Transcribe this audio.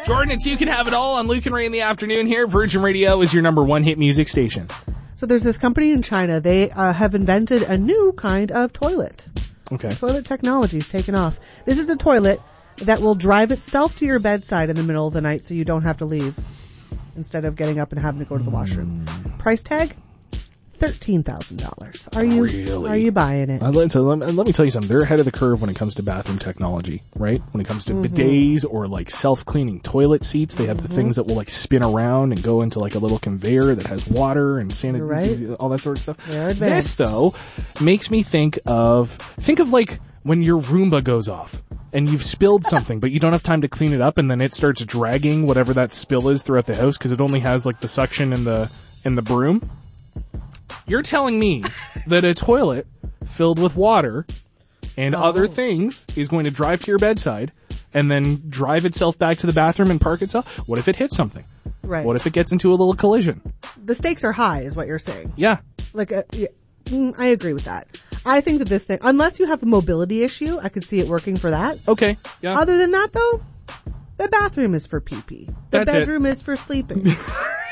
Jordan, it's You Can Have It All on Luke and Ray in the afternoon here. Virgin Radio is your number one hit music station. So there's this company in China. They have invented a new kind of toilet. Okay. Toilet technology is taken off. This is a toilet that will drive itself to your bedside in the middle of the night so you don't have to leave instead of getting up and having to go to the washroom. Price tag? $13,000. Are you buying it? Let me tell you something. They're ahead of the curve when it comes to bathroom technology, right? When it comes to bidets or like self-cleaning toilet seats, they have the things that will like spin around and go into like a little conveyor that has water and sanitary, all that sort of stuff. This though makes me think of like when your Roomba goes off and you've spilled something, but you don't have time to clean it up, and then it starts dragging whatever that spill is throughout the house because it only has like the suction in the broom. You're telling me that a toilet filled with water and other things is going to drive to your bedside and then drive itself back to the bathroom and park itself? What if it hits something? Right. What if it gets into a little collision? The stakes are high, is what you're saying. Yeah. I agree with that. I think that this thing, unless you have a mobility issue, I could see it working for that. Okay. Yeah. Other than that, though, the bathroom is for pee-pee. The bedroom is for sleeping.